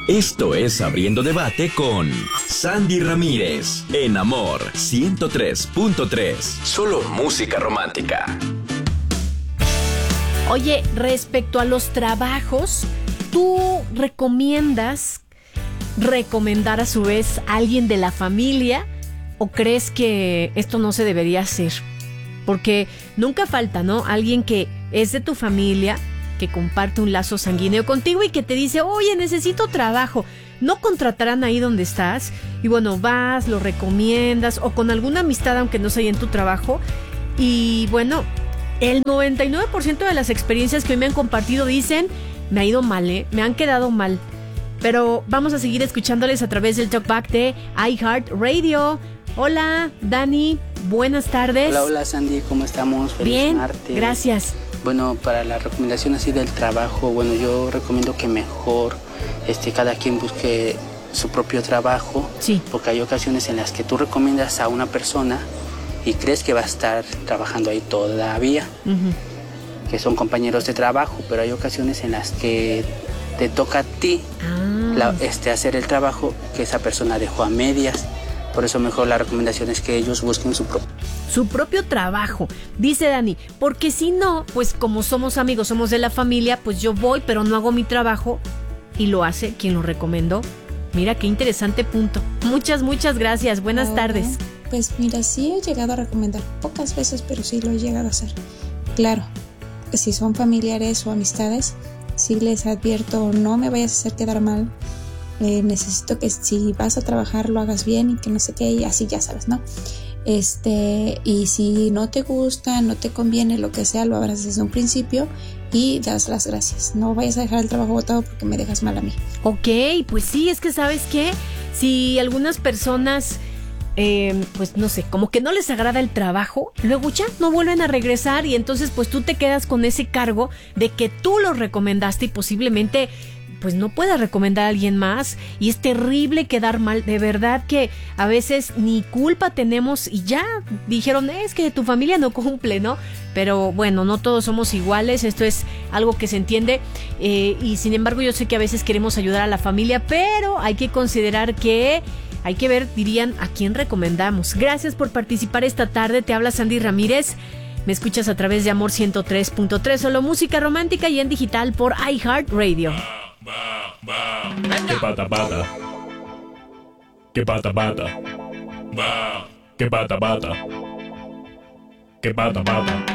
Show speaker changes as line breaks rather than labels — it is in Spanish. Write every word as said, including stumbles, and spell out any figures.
Esto es Abriendo Debate con Sandy Ramírez, en Amor ciento tres punto tres. Solo música romántica.
Oye, respecto a los trabajos, ¿tú recomiendas recomendar a su vez a alguien de la familia o crees que esto no se debería hacer? Porque nunca falta, ¿no? Alguien que es de tu familia, que comparte un lazo sanguíneo contigo y que te dice, oye, necesito trabajo. No contratarán ahí donde estás. Y bueno, vas, lo recomiendas o con alguna amistad, aunque no sea en tu trabajo. Y bueno, el noventa y nueve por ciento de las experiencias que hoy me han compartido dicen, me ha ido mal, ¿eh? Me han quedado mal. Pero vamos a seguir escuchándoles a través del Talkback de iHeartRadio. Hola, Dani, buenas tardes.
Hola, hola, Sandy, ¿cómo estamos? Feliz
Bien,
martes.
Gracias.
Bueno, para la recomendación así del trabajo, bueno, yo recomiendo que mejor este, cada quien busque su propio trabajo.
Sí.
Porque hay ocasiones en las que tú recomiendas a una persona y crees que va a estar trabajando ahí todavía, uh-huh. que son compañeros de trabajo, pero hay ocasiones en las que te toca a ti ah. la, este, hacer el trabajo que esa persona dejó a medias. Por eso mejor la recomendación es que ellos busquen su propio
su propio trabajo, dice Dani, porque si no, pues como somos amigos, somos de la familia, pues yo voy, pero no hago mi trabajo y lo hace quien lo recomendó. Mira qué interesante punto. Muchas, muchas gracias. Buenas
oh,
tardes.
Pues mira, sí he llegado a recomendar pocas veces, pero sí lo he llegado a hacer. Claro, si son familiares o amistades, sí les advierto, no me vayas a hacer quedar mal. Eh, necesito que si vas a trabajar lo hagas bien y que no sé qué, y así ya sabes, ¿no? Este, y si no te gusta, no te conviene, lo que sea, lo abras desde un principio y das las gracias. No vayas a dejar el trabajo botado porque me dejas mal a mí.
Ok, pues sí, es que ¿sabes qué? Si algunas personas, eh, pues no sé, como que no les agrada el trabajo, luego ya no vuelven a regresar y entonces pues tú te quedas con ese cargo de que tú los recomendaste y posiblemente pues no puedas recomendar a alguien más y es terrible quedar mal, de verdad que a veces ni culpa tenemos y ya dijeron, es que tu familia no cumple, ¿no? Pero bueno, no todos somos iguales, esto es algo que se entiende eh, y sin embargo yo sé que a veces queremos ayudar a la familia, pero hay que considerar que hay que ver, dirían, a quién recomendamos. Gracias por participar esta tarde, te habla Sandy Ramírez. Me escuchas a través de Amor ciento tres punto tres, solo música romántica y en digital por iHeartRadio.
Ba, ba. Que pata pata. Que pata pata. Ba. Que pata pata. Que pata pata.